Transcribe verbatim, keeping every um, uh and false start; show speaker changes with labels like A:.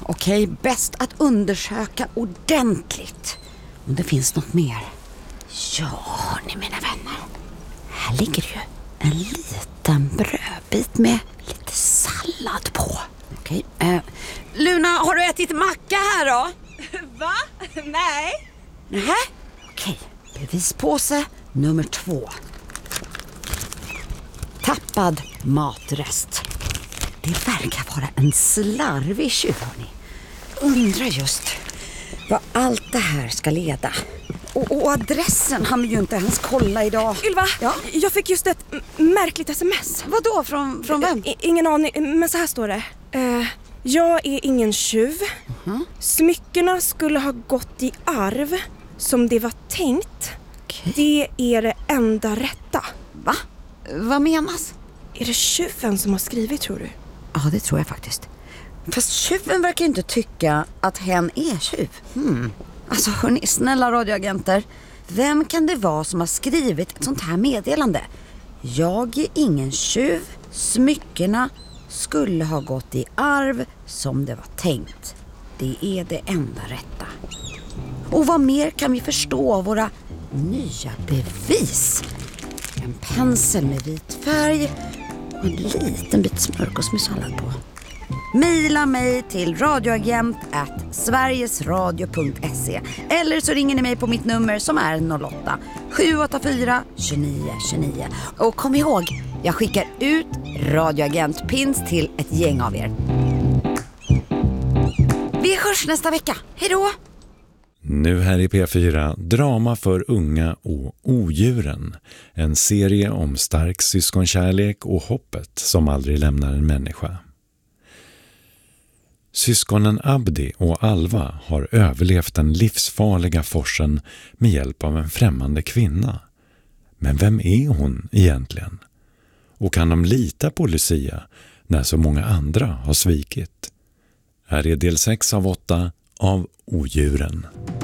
A: Okej, bäst att undersöka ordentligt om det finns något mer. Ja, ni mina vänner. Här ligger ju en liten brödbit med lite sallad på. Okej. Eh, Luna, har du ätit macka här då?
B: Va? Nej.
A: Nähä? Okej. Bevispåse nummer två. Tappad matrest. Det verkar vara en slarvig tjuv, hörni. Undrar just vad allt det här ska leda. Och, och adressen hann vi ju inte ens kolla idag.
B: Ylva,
A: ja?
B: jag fick just ett m- märkligt sms.
A: Vadå? Från, från vem?
B: I, ingen aning, men så här står det. Uh, jag är ingen tjuv. Uh-huh. Smyckena skulle ha gått i arv som det var tänkt. Okay. Det är det enda rätta.
A: Va? Vad menas?
B: Är det tjuven som har skrivit, tror du?
A: Ja, det tror jag faktiskt. Fast tjuven verkar inte tycka att hen är tjuv. Hmm. Alltså hörni, snälla radioagenter. Vem kan det vara som har skrivit ett sånt här meddelande? Jag är ingen tjuv. Smyckena skulle ha gått i arv som det var tänkt. Det är det enda rätta. Och vad mer kan vi förstå av våra nya bevis? En pensel med vit färg och en liten bit smörgås med sallad på. Maila mig till radioagent at sverigesradio punkt se eller så ringer ni mig på mitt nummer som är noll åtta sju åtta fyra två nio två nio. Och kom ihåg, jag skickar ut radioagentpins till ett gäng av er. Vi hörs nästa vecka. Hej då!
C: Nu här i P fyra, drama för unga och odjuren. En serie om stark syskonkärlek och hoppet som aldrig lämnar en människa. Syskonen Abdi och Alva har överlevt den livsfarliga forsen med hjälp av en främmande kvinna. Men vem är hon egentligen? Och kan de lita på Lucia när så många andra har svikit? Här är del sex av åtta av Odjuren.